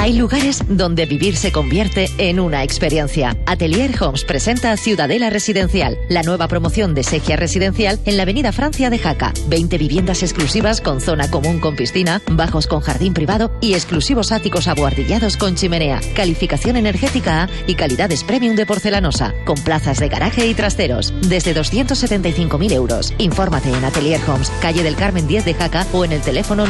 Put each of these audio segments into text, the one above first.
Hay lugares donde vivir se convierte en una experiencia. Atelier Homes presenta Ciudadela Residencial, la nueva promoción de Segia Residencial en la avenida Francia de Jaca. 20 viviendas exclusivas con zona común con piscina, bajos con jardín privado y exclusivos áticos abuhardillados con chimenea. Calificación energética A y calidades premium de porcelanosa, con plazas de garaje y trasteros. Desde 275.000 euros. Infórmate en Atelier Homes, calle del Carmen 10 de Jaca o en el teléfono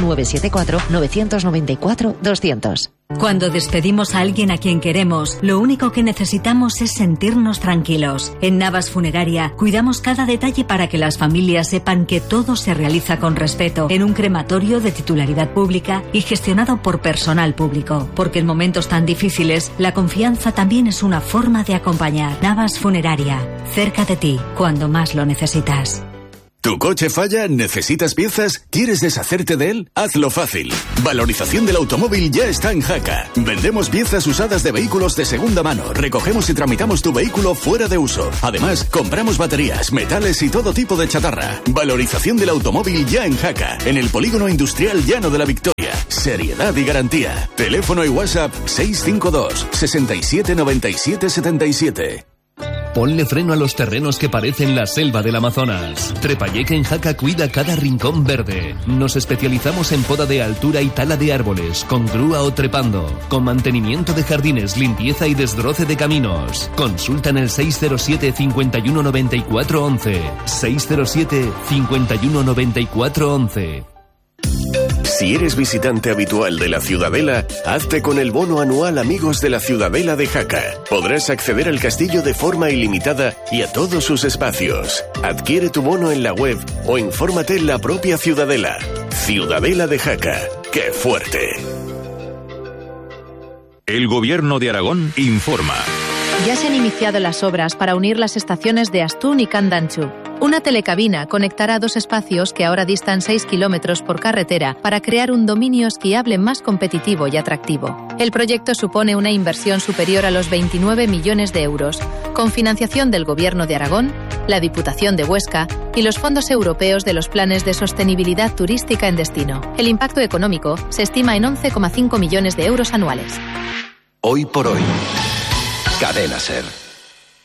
974-994-200. Cuando despedimos a alguien a quien queremos, lo único que necesitamos es sentirnos tranquilos. En Navas Funeraria cuidamos cada detalle para que las familias sepan que todo se realiza con respeto, en un crematorio de titularidad pública y gestionado por personal público. Porque en momentos tan difíciles, la confianza también es una forma de acompañar. Navas Funeraria, cerca de ti, cuando más lo necesitas. ¿Tu coche falla? ¿Necesitas piezas? ¿Quieres deshacerte de él? Hazlo fácil. Valorización del automóvil ya está en Jaca. Vendemos piezas usadas de vehículos de segunda mano. Recogemos y tramitamos tu vehículo fuera de uso. Además, compramos baterías, metales y todo tipo de chatarra. Valorización del automóvil ya en Jaca. En el Polígono Industrial Llano de la Victoria. Seriedad y garantía. Teléfono y WhatsApp 652 67 97 77. Ponle freno a los terrenos que parecen la selva del Amazonas. Trepayeque en Jaca cuida cada rincón verde. Nos especializamos en poda de altura y tala de árboles, con grúa o trepando, con mantenimiento de jardines, limpieza y desbroce de caminos. Consulta en el 607 51 94 11. 607 51 94 11. Si eres visitante habitual de la Ciudadela, hazte con el bono anual Amigos de la Ciudadela de Jaca. Podrás acceder al castillo de forma ilimitada y a todos sus espacios. Adquiere tu bono en la web o infórmate en la propia Ciudadela. Ciudadela de Jaca. ¡Qué fuerte! El Gobierno de Aragón informa. Ya se han iniciado las obras para unir las estaciones de Astún y Candanchu. Una telecabina conectará dos espacios que ahora distan 6 kilómetros por carretera para crear un dominio esquiable más competitivo y atractivo. El proyecto supone una inversión superior a los 29 millones de euros, con financiación del Gobierno de Aragón, la Diputación de Huesca y los fondos europeos de los planes de sostenibilidad turística en destino. El impacto económico se estima en 11,5 millones de euros anuales. Hoy por hoy. Cadena SER.